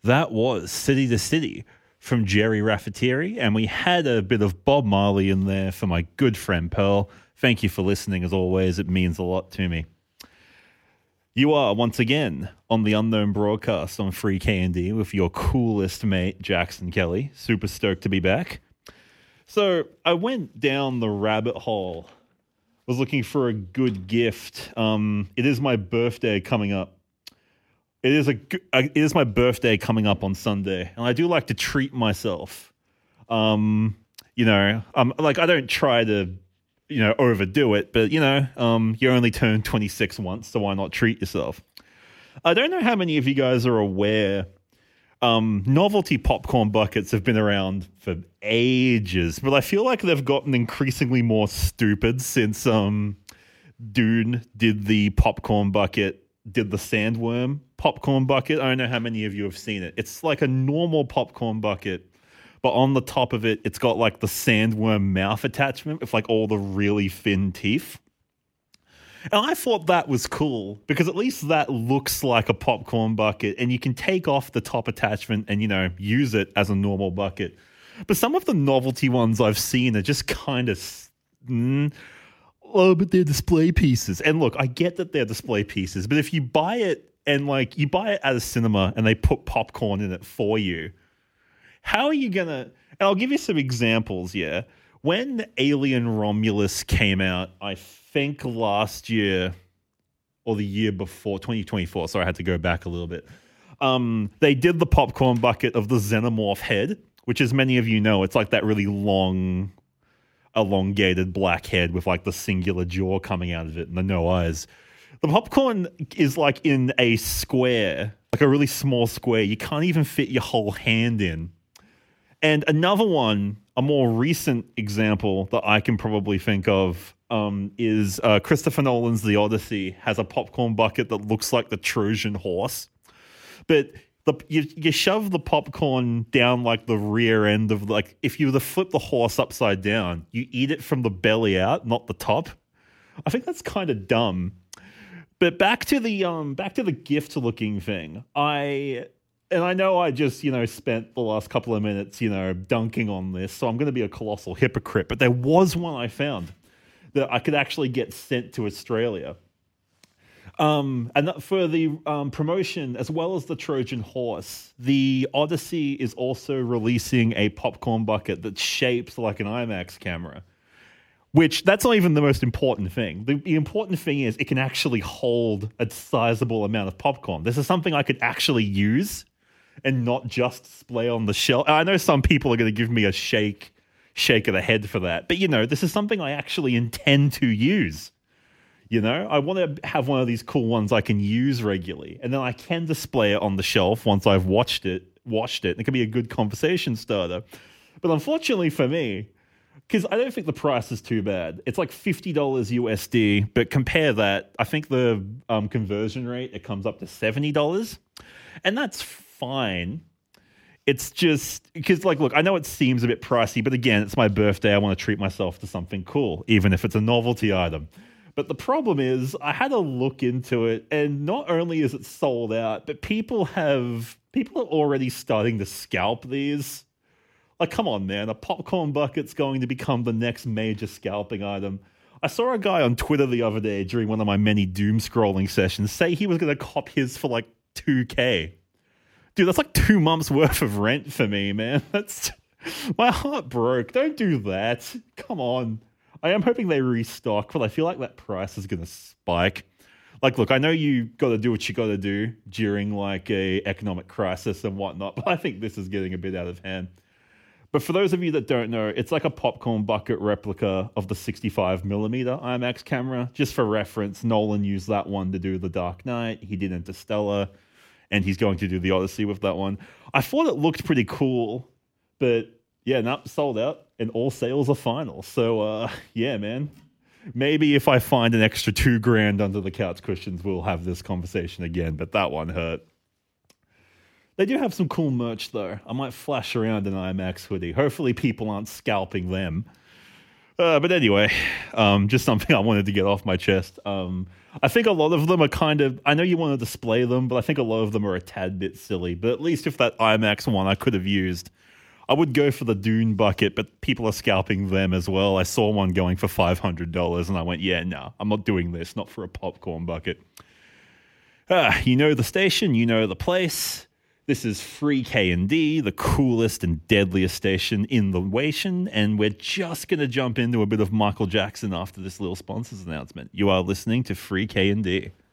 That was City to City from Jerry Raffaterieri, and we had a bit of Bob Marley in there for my good friend Pearl. Thank you for listening, as always. It means a lot to me. You are, once again, on the Unknown Broadcast on Free K&D with your coolest mate, Jackson Kelly. Super stoked to be back. So I went down the rabbit hole, was looking for a good gift. It is my birthday coming up. It is my birthday coming up on Sunday, and I do like to treat myself. I don't try to, overdo it, but you only turn 26 once, so why not treat yourself? I don't know how many of you guys are aware. Novelty popcorn buckets have been around for ages, but I feel like they've gotten increasingly more stupid since Dune did the sandworm popcorn bucket. I don't know how many of you have seen it. It's like a normal popcorn bucket, but on the top of it, it's got like the sandworm mouth attachment with like all the really thin teeth. And I thought that was cool because at least that looks like a popcorn bucket and you can take off the top attachment and, use it as a normal bucket. But some of the novelty ones I've seen are just kind of... but they're display pieces. And look, I get that they're display pieces, but if you buy it and you buy it at a cinema and they put popcorn in it for you, how are you going to... And I'll give you some examples, yeah. When Alien Romulus came out, I think last year or the year before, 2024, so I had to go back a little bit, they did the popcorn bucket of the Xenomorph head, which as many of you know, it's like that really long... elongated black head with like the singular jaw coming out of it and the no eyes. The popcorn is like in a square, like a really small square. You can't even fit your whole hand in. And another one, a more recent example that I can probably think of is Christopher Nolan's The Odyssey has a popcorn bucket that looks like the Trojan horse. But you shove the popcorn down like the rear end of if you were to flip the horse upside down, you eat it from the belly out, not the top. I think that's kind of dumb. But back to the gift looking thing. I know I just spent the last couple of minutes dunking on this, so I'm going to be a colossal hypocrite. But there was one I found that I could actually get sent to Australia. And for the promotion, as well as the Trojan horse, the Odyssey is also releasing a popcorn bucket that's shaped like an IMAX camera, which that's not even the most important thing. The important thing is it can actually hold a sizable amount of popcorn. This is something I could actually use and not just display on the shelf. I know some people are going to give me a shake of the head for that, but this is something I actually intend to use. I want to have one of these cool ones I can use regularly, and then I can display it on the shelf once I've washed it. It can be a good conversation starter. But unfortunately for me, because I don't think the price is too bad. It's like $50 USD, but compare that. I think the conversion rate, it comes up to $70, and that's fine. It's just because, look, I know it seems a bit pricey, but again, it's my birthday. I want to treat myself to something cool, even if it's a novelty item. But the problem is I had a look into it, and not only is it sold out, but people are already starting to scalp these. Like, come on, man. A popcorn bucket's going to become the next major scalping item. I saw a guy on Twitter the other day during one of my many doom scrolling sessions say he was going to cop his for like $2,000. Dude, that's like 2 months worth of rent for me, man. My heart broke. Don't do that. Come on. I am hoping they restock, but I feel like that price is going to spike. Look, I know you got to do what you got to do during like a economic crisis and whatnot, but I think this is getting a bit out of hand. But for those of you that don't know, it's like a popcorn bucket replica of the 65mm IMAX camera. Just for reference, Nolan used that one to do The Dark Knight. He did Interstellar, and he's going to do The Odyssey with that one. I thought it looked pretty cool, but yeah, sold out, and all sales are final. So, yeah, man. Maybe if I find an extra $2,000 under the couch cushions, we'll have this conversation again, but that one hurt. They do have some cool merch, though. I might flash around an IMAX hoodie. Hopefully people aren't scalping them. But anyway, just something I wanted to get off my chest. I think a lot of them are kind of, I know you want to display them, but I think a lot of them are a tad bit silly. But at least if that IMAX one I could have used, I would go for the Dune bucket, but people are scalping them as well. I saw one going for $500 and I went, yeah, no, I'm not doing this, not for a popcorn bucket. You know the station, you know the place. This is Free K&D, the coolest and deadliest station in the nation, and we're just going to jump into a bit of Michael Jackson after this little sponsors announcement. You are listening to Free K&D.